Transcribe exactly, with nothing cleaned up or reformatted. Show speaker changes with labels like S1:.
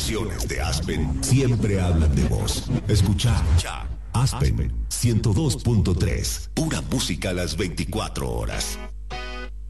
S1: estaciones de Aspen siempre hablan de vos. Escucha Aspen ciento dos punto tres. Pura música a las veinticuatro horas.